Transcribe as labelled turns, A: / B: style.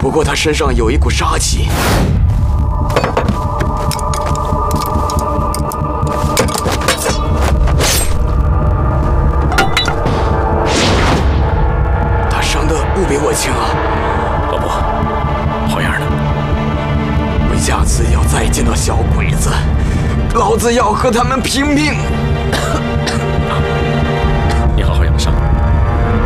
A: 不过他身上有一股杀气。他伤的不比我轻啊！
B: 老伯，好样的！
A: 我下次要再见到小鬼子，老子要和他们拼命！